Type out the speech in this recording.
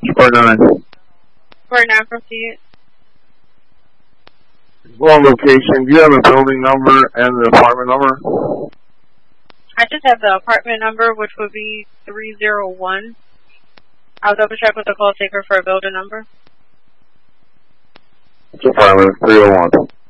Square 9. Square 9, proceed. One location. Do you have a building number and the apartment number? I just have the apartment number, which would be 301. I'll double check with the call taker for a building number. It's apartment 301.